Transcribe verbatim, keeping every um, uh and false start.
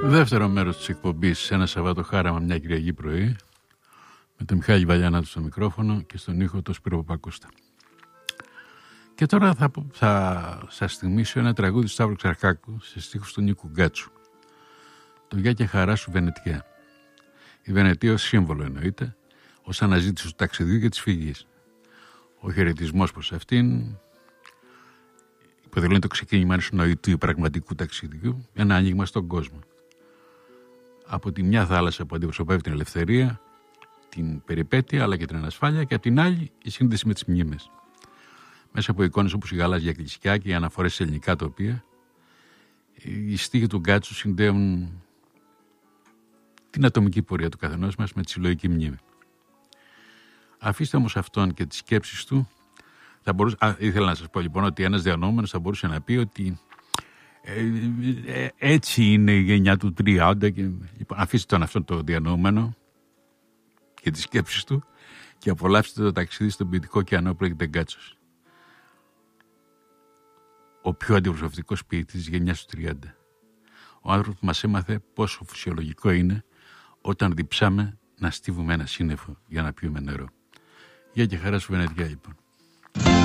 Δεύτερο μέρος της εκπομπής, ένα Σαββατοχάραμα μια Κυριακή πρωί, με τον Μιχάλη Βαλιανάτου στο μικρόφωνο και στον ήχο το Σπύρο Παπακούστα. Και τώρα θα, θα σας θυμίσω ένα τραγούδι του Σταύρου Ξαρχάκου σε στίχους του Νίκου Γκάτσου. Το «Γεια και χαρά σου Βενετιά». Η Βενετία ως σύμβολο εννοείται, ως αναζήτηση του ταξιδιού και της φυγής. Ο χαιρετισμός προς αυτήν υποδηλώνει το ξεκίνημα ενός νοητού πραγματικού ταξιδιού, ένα άνοιγμα στον κόσμο. Από τη μια θάλασσα που αντιπροσωπεύει την ελευθερία, την περιπέτεια αλλά και την ανασφάλεια, και από την άλλη η σύνδεση με τις μνήμες. Μέσα από εικόνες όπως η γαλάζια εκκλησιά και οι αναφορές σε ελληνικά τοπία, οι στίχοι του Γκάτσου συνδέουν την ατομική πορεία του καθενός μας με τη συλλογική μνήμη. Αφήστε όμως αυτόν και τις σκέψεις του. Θα μπορούσα, α, ήθελα να σας πω λοιπόν ότι ένας διανοούμενος θα μπορούσε να πει ότι ε, ε, έτσι είναι η γενιά του τριάντα και, λοιπόν, αφήστε τον αυτόν το διανοούμενο και τις σκέψεις του και απολαύστε το ταξίδι στον ποιητικό ωκεανό που λέγεται Γκάτσος. Ο πιο αντιπροσωπευτικός ποιητής της γενιάς του τριάντα. Ο άνθρωπος που μας έμαθε πόσο φυσιολογικό είναι όταν διψάμε να στίβουμε ένα σύννεφο για να πιούμε νερό. Γεια και χαρά σου Βενετιά λοιπόν.